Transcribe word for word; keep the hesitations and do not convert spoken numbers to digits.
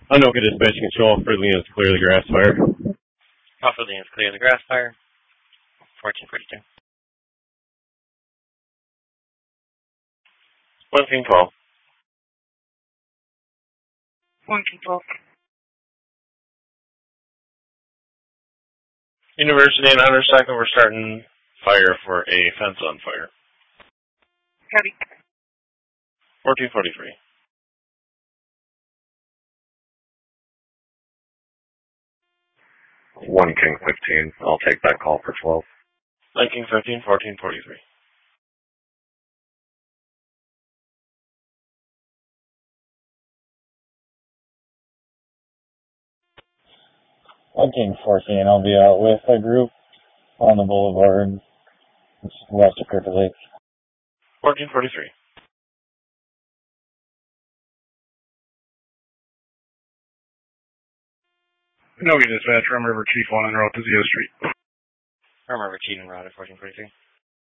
Anoka Dispatch Control for Lena's clear the grass fire. Alpha Lena's clear the grass fire. fourteen forty-two. one King twelve. one King twelve. University and Hunter Cycle, we're starting fire for a fence on fire. Copy. fourteen forty-three. one King fifteen. I'll take that call for twelve. nine King fifteen, fourteen forty-three. one King fourteen, I'll be out with a group on the boulevard west of Crooked Lake. fourteen forty-three. Anoka Dispatch, Rum River Chief one on route to Zio Street. Rum River Chief en route at fourteen forty-three.